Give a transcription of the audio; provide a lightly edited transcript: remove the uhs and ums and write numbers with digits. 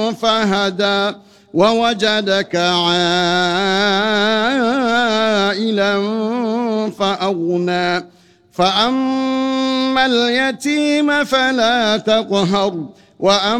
فهدى ووجدك عائلا فأغنى فأما اليتيم فلا تقهر